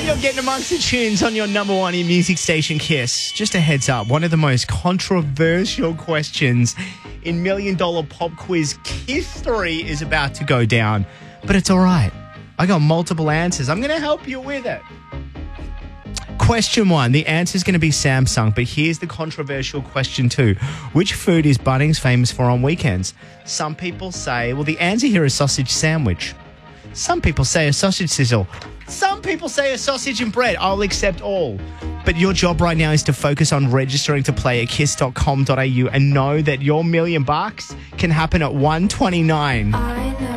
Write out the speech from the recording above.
you're getting amongst the tunes on your number one in music station Kiss. Just a heads up, one of the most controversial questions in $1 Million Pop Quiz history is about to go down. But it's all right. I got multiple answers. I'm going to help you with it. Question 1. The answer is going to be Samsung, but here's the controversial question 2. Which food is Bunnings famous for on weekends? Some people say, well, the answer here is sausage sandwich. Some people say a sausage sizzle. Some people say a sausage and bread. I'll accept all. But your job right now is to focus on registering to play at kiss.com.au and know that your $1 million can happen at 1:29.